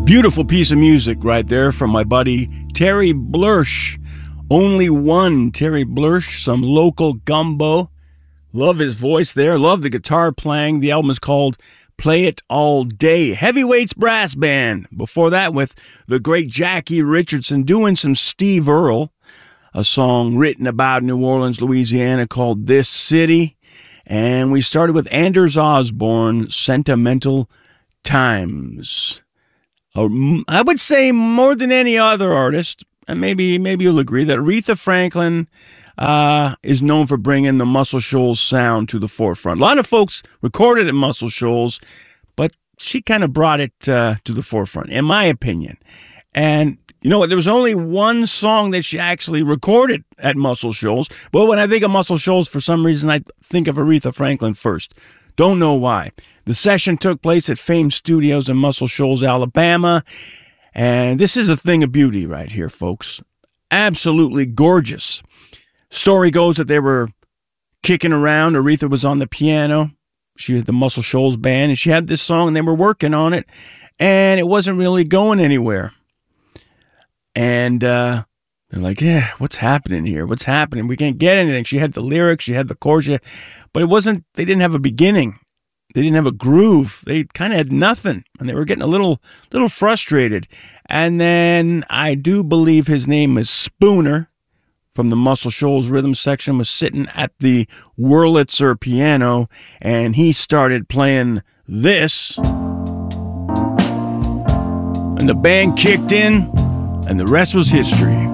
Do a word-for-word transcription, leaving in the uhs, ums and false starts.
Beautiful piece of music right there from my buddy Terry Blursch. Only One, Terry Blursch, some local gumbo. Love his voice there. Love the guitar playing. The album is called Play It All Day. Heavyweights Brass Band. Before that, with the great Jackie Richardson doing some Steve Earle, a song written about New Orleans, Louisiana called This City. And we started with Anders Osborne, Sentimental Times. I would say more than any other artist, and maybe maybe you'll agree, that Aretha Franklin uh, is known for bringing the Muscle Shoals sound to the forefront. A lot of folks recorded at Muscle Shoals, but she kind of brought it uh, to the forefront, in my opinion. And you know what? There was only one song that she actually recorded at Muscle Shoals. But when I think of Muscle Shoals, for some reason, I think of Aretha Franklin first. Don't know why. The session took place at Fame Studios in Muscle Shoals, Alabama. And this is a thing of beauty right here, folks. Absolutely gorgeous. Story goes that they were kicking around. Aretha was on the piano. She had the Muscle Shoals band, and she had this song, and they were working on it. And it wasn't really going anywhere. And uh, they're like, yeah, what's happening here? What's happening? We can't get anything. She had the lyrics. She had the chords. But it wasn't, they didn't have a beginning. They didn't have a groove. They kind of had nothing, and they were getting a little, little frustrated. And then I do believe his name is Spooner from the Muscle Shoals rhythm section was sitting at the Wurlitzer piano, and he started playing this. And the band kicked in, and the rest was history.